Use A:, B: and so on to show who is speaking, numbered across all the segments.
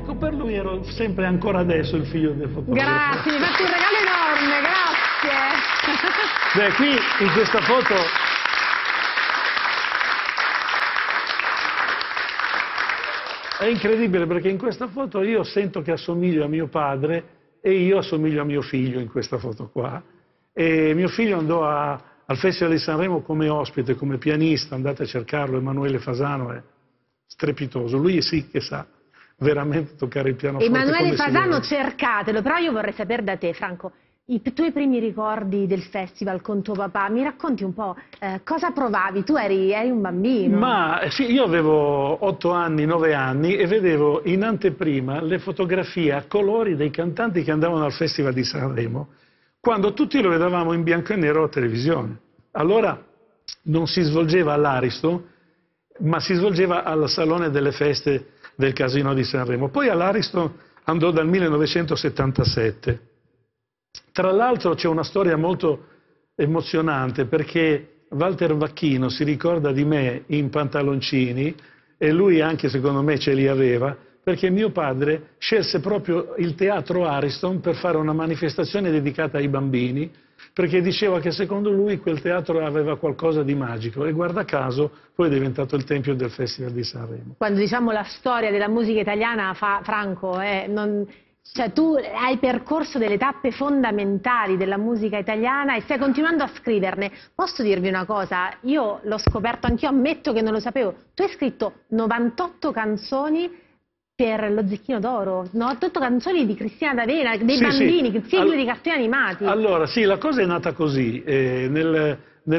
A: Ecco, per lui ero sempre ancora adesso il figlio del fotografo.
B: Grazie, mi hai fatto un regalo enorme, grazie.
A: Beh, qui in questa foto è incredibile perché in questa foto io sento che assomiglio a mio padre e io assomiglio a mio figlio in questa foto qua. E mio figlio andò al Festival di Sanremo come ospite, come pianista, andate a cercarlo, Emanuele Fasano, è strepitoso, lui sì che sa veramente toccare il pianoforte.
B: Emanuele Fasano, cercatelo, però io vorrei sapere da te, Franco, i tuoi primi ricordi del festival con tuo papà, mi racconti un po' cosa provavi? Tu eri un bambino.
A: Ma sì, io avevo 8 anni, 9 anni e vedevo in anteprima le fotografie a colori dei cantanti che andavano al Festival di Sanremo, quando tutti lo vedevamo in bianco e nero alla televisione. Allora non si svolgeva all'Ariston, ma si svolgeva al Salone delle Feste del Casino di Sanremo. Poi all'Ariston andò dal 1977. Tra l'altro c'è una storia molto emozionante perché Walter Vacchino si ricorda di me in pantaloncini e lui anche secondo me ce li aveva perché mio padre scelse proprio il teatro Ariston per fare una manifestazione dedicata ai bambini perché diceva che secondo lui quel teatro aveva qualcosa di magico e guarda caso poi è diventato il tempio del Festival di Sanremo.
B: Quando diciamo la storia della musica italiana, Franco, cioè, tu hai percorso delle tappe fondamentali della musica italiana e stai continuando a scriverne. Posso dirvi una cosa? Io l'ho scoperto anch'io, ammetto che non lo sapevo. Tu hai scritto 98 canzoni per lo Zecchino d'Oro, 98 canzoni di Cristina D'Avena, dei bambini,
A: sì.
B: sigli di cartoni animati.
A: Allora, sì, la cosa è nata così. Nel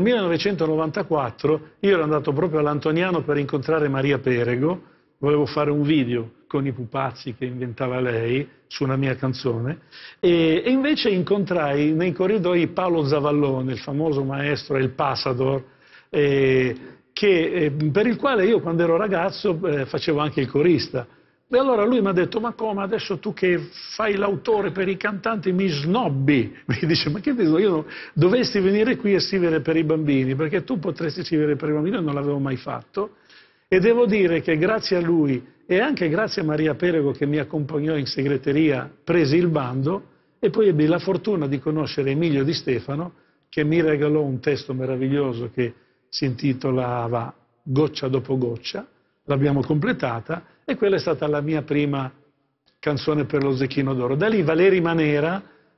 A: 1994 io ero andato proprio all'Antoniano per incontrare Maria Perego, volevo fare un video con i pupazzi che inventava lei su una mia canzone e invece incontrai nei corridoi Paolo Zavallone, il famoso maestro El Pasador, per il quale io quando ero ragazzo facevo anche il corista. E allora lui mi ha detto, ma come adesso tu che fai l'autore per i cantanti mi snobbi? Mi dice, ma che dico, io dovresti venire qui a scrivere per i bambini, perché tu potresti scrivere per i bambini, io non l'avevo mai fatto. E devo dire che grazie a lui e anche grazie a Maria Perego che mi accompagnò in segreteria presi il bando e poi ebbi la fortuna di conoscere Emilio Di Stefano che mi regalò un testo meraviglioso che si intitolava Goccia dopo goccia, l'abbiamo completata e quella è stata la mia prima canzone per lo Zecchino d'Oro. Da lì Valeri Manera,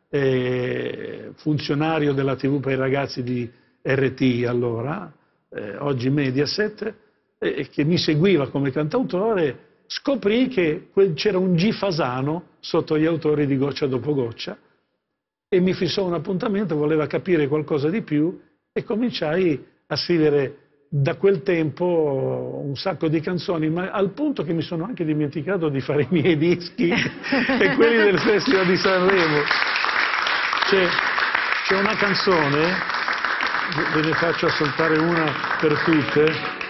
A: funzionario della TV per i ragazzi di RT allora, oggi Mediaset, che mi seguiva come cantautore, scoprì che c'era un G Fasano sotto gli autori di Goccia dopo goccia e mi fissò un appuntamento, voleva capire qualcosa di più e cominciai a scrivere da quel tempo un sacco di canzoni, ma al punto che mi sono anche dimenticato di fare i miei dischi e quelli del Festival di Sanremo. C'è una canzone, ve ne faccio ascoltare una per tutte.